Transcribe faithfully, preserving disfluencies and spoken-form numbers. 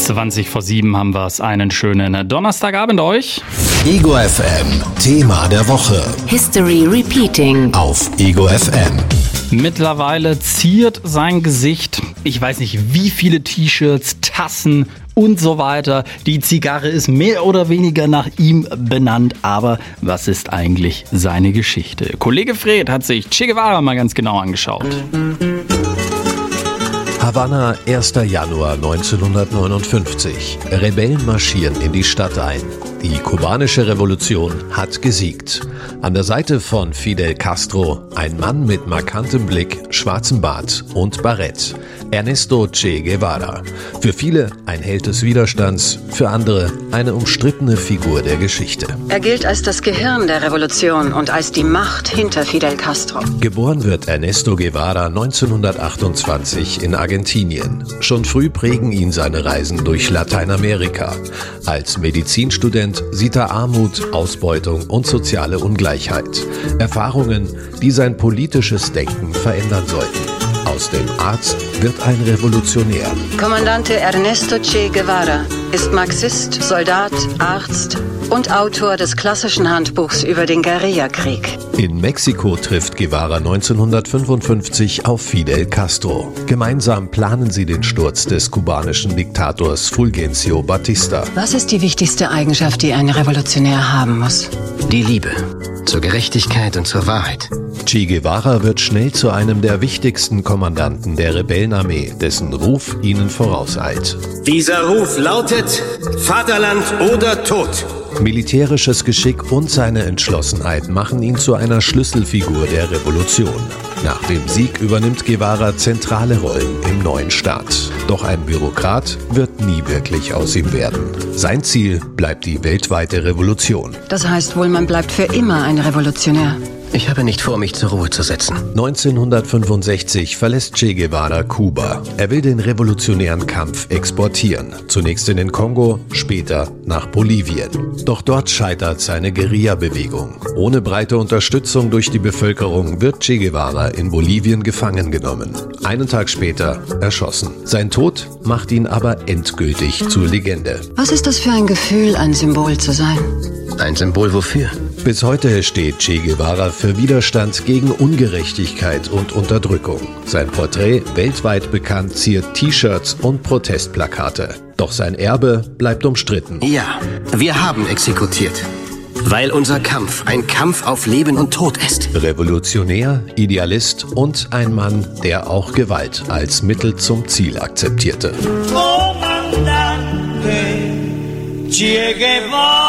zwanzig vor sieben haben wir es. Einen schönen Donnerstagabend euch. Ego F M, Thema der Woche. History Repeating. Auf Ego F M. Mittlerweile ziert sein Gesicht, ich weiß nicht wie viele T-Shirts, Tassen und so weiter. Die Zigarre ist mehr oder weniger nach ihm benannt. Aber was ist eigentlich seine Geschichte? Kollege Fred hat sich Che Guevara mal ganz genau angeschaut. Havanna, erster Januar neunzehnhundertneunundfünfzig. Rebellen marschieren in die Stadt ein. Die kubanische Revolution hat gesiegt. An der Seite von Fidel Castro ein Mann mit markantem Blick, schwarzem Bart und Barett. Ernesto Che Guevara. Für viele ein Held des Widerstands, für andere eine umstrittene Figur der Geschichte. Er gilt als das Gehirn der Revolution und als die Macht hinter Fidel Castro. Geboren wird Ernesto Guevara neunzehnhundertachtundzwanzig in Argentinien. Schon früh prägen ihn seine Reisen durch Lateinamerika. Als Medizinstudent sieht er Armut, Ausbeutung und soziale Ungleichheit. Erfahrungen, die sein politisches Denken verändern sollten. Aus dem Arzt wird ein Revolutionär. Kommandante Ernesto Che Guevara ist Marxist, Soldat, Arzt und Autor des klassischen Handbuchs über den Guerillakrieg. In Mexiko trifft Guevara neunzehnhundertfünfundfünfzig auf Fidel Castro. Gemeinsam planen sie den Sturz des kubanischen Diktators Fulgencio Batista. Was ist die wichtigste Eigenschaft, die ein Revolutionär haben muss? Die Liebe zur Gerechtigkeit und zur Wahrheit. Che Guevara wird schnell zu einem der wichtigsten Kommandanten der Rebellenarmee, dessen Ruf ihnen vorauseilt. Dieser Ruf lautet: Vaterland oder Tod. Militärisches Geschick und seine Entschlossenheit machen ihn zu einer Schlüsselfigur der Revolution. Nach dem Sieg übernimmt Guevara zentrale Rollen im neuen Staat. Doch ein Bürokrat wird nie wirklich aus ihm werden. Sein Ziel bleibt die weltweite Revolution. Das heißt wohl, man bleibt für immer ein Revolutionär. Ich habe nicht vor, mich zur Ruhe zu setzen. neunzehnhundertfünfundsechzig verlässt Che Guevara Kuba. Er will den revolutionären Kampf exportieren. Zunächst in den Kongo, später nach Bolivien. Doch dort scheitert seine Guerilla-Bewegung. Ohne breite Unterstützung durch die Bevölkerung wird Che Guevara in Bolivien gefangen genommen. Einen Tag später erschossen. Sein Tod macht ihn aber endgültig zur Legende. Was ist das für ein Gefühl, ein Symbol zu sein? Ein Symbol wofür? Bis heute steht Che Guevara für Widerstand gegen Ungerechtigkeit und Unterdrückung. Sein Porträt, weltweit bekannt, ziert T-Shirts und Protestplakate. Doch sein Erbe bleibt umstritten. Ja, wir haben exekutiert. Weil unser Kampf ein Kampf auf Leben und Tod ist. Revolutionär, Idealist und ein Mann, der auch Gewalt als Mittel zum Ziel akzeptierte. Comandante Che Guevara.